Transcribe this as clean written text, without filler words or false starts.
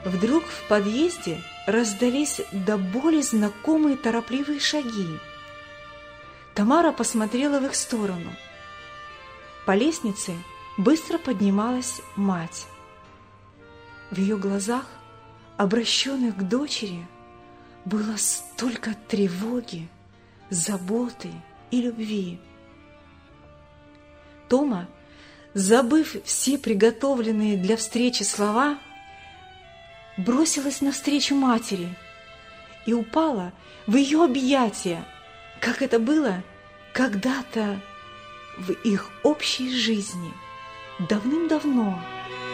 Вдруг в подъезде раздались до боли знакомые торопливые шаги. Тамара посмотрела в их сторону. По лестнице быстро поднималась мать. В ее глазах, обращенных к дочери, было столько тревоги, заботы и любви. Тома, забыв все приготовленные для встречи слова, бросилась навстречу матери и упала в ее объятия, как это было когда-то в их общей жизни, давным-давно.